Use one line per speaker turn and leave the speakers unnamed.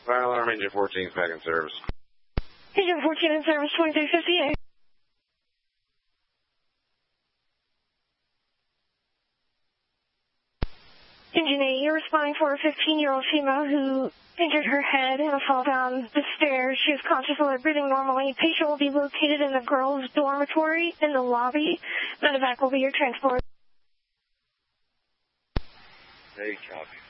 Fire alarm engine 14 is back in service.
Engine 14 in service, 2358. Engine 8, you're responding for a 15-year-old female who injured her head in a fall down the stairs. She is conscious and breathing normally. Patient will be located in the girls' dormitory in the lobby. Medevac will be your transport.
Hey, copy.